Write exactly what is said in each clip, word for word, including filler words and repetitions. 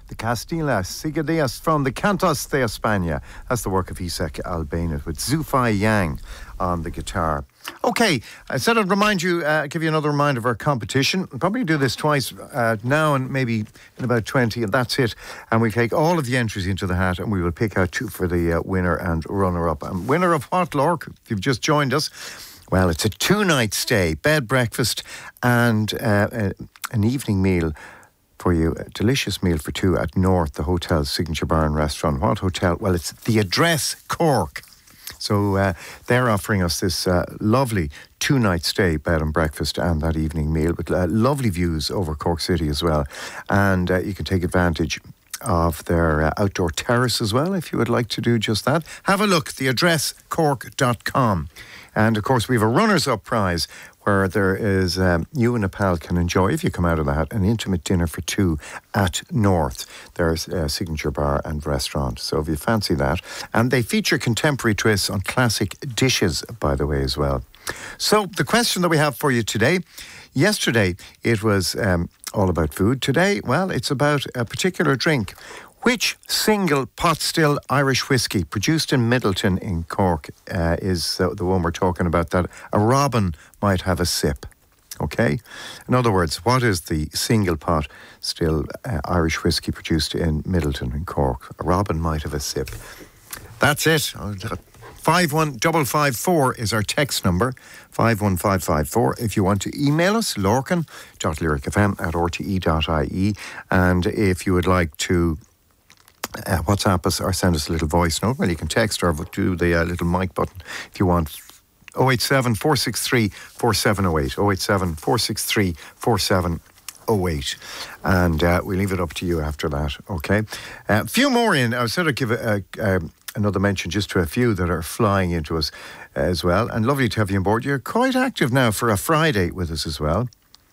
the Castilla Cigadeas from the Cantos de España. That's the work of Isaac Albéniz with Zufai Yang on the guitar. Okay, I said I'd remind you, uh, give you another reminder of our competition. I'll probably do this twice uh, now and maybe in about twenty, and that's it. And we take all of the entries into the hat and we will pick out two for the uh, winner and runner-up. And winner of what, Lork, if you've just joined us? Well, it's a two-night stay, bed, breakfast and uh, uh, an evening meal for you. A delicious meal for two at North, the hotel's signature bar and restaurant. What hotel? Well, it's the Address Cork. So uh, they're offering us this uh, lovely two-night stay, bed and breakfast, and that evening meal with uh, lovely views over Cork City as well. And uh, you can take advantage of their uh, outdoor terrace as well if you would like to do just that. Have a look, the address cork dot com. And of course we have a runners-up prize where there is, um, you and a pal can enjoy, if you come out of that, an intimate dinner for two at North. There's a signature bar and restaurant, so if you fancy that. And they feature contemporary twists on classic dishes, by the way, as well. So the question that we have for you today, yesterday it was um, all about food. Today, well, it's about a particular drink. Which single pot still Irish whiskey produced in Middleton in Cork uh, is uh, the one we're talking about that a robin might have a sip? Okay? In other words, what is the single pot still uh, Irish whiskey produced in Middleton in Cork? A robin might have a sip. That's it. five one five five four is our text number, five one five five four. If you want to email us, lorcan dot lyric f m at r t e dot i e. And if you would like to Uh, WhatsApp us or send us a little voice note, well, you can text or do the uh, little mic button if you want. oh eight seven, four six three, four seven oh eight. oh eight seven, four six three, four seven oh eight. And uh, we leave it up to you after that, okay? A uh, few more in. I said I'd give a, a, a, another mention just to a few that are flying into us as well. And lovely to have you on board. You're quite active now for a Friday with us as well.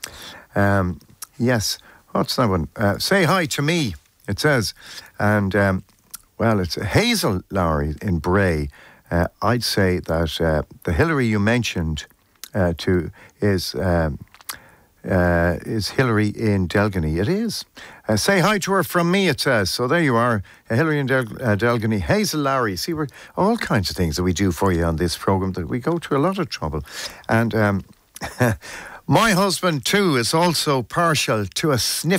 Um, yes, what's that one? Uh, say hi to me. It says, and um, well, it's Hazel Lowry in Bray. Uh, I'd say that uh, the Hillary you mentioned uh, to is um, uh, is Hillary in Delgany. It is. Uh, say hi to her from me. It says. So there you are, uh, Hillary in Del- uh, Delgany. Hazel Lowry. See, we're all kinds of things that we do for you on this program that we go to a lot of trouble, and. Um, My husband too is also partial to a sniff